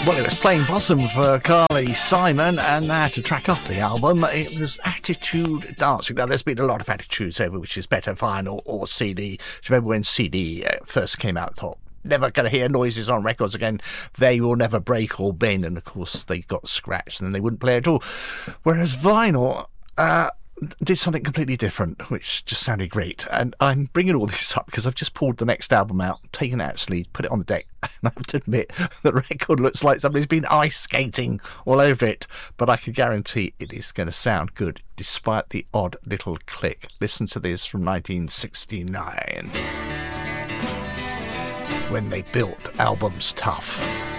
Well, it was Plain Possum for Carly Simon, and to track off the album, it was Attitude Dancing. Now, there's been a lot of attitudes over which is better, vinyl or CD. Do you remember when CD first came out? I thought, never going to hear noises on records again. They will never break or bend, and of course they got scratched and then they wouldn't play at all. Whereas vinyl did something completely different, which just sounded great. And I'm bringing all this up because I've just pulled the next album out, taken it out of sleeve, put it on the deck, and I have to admit the record looks like somebody's been ice skating all over it, but I can guarantee it is going to sound good despite the odd little click. Listen to this from 1969, when they built albums tough.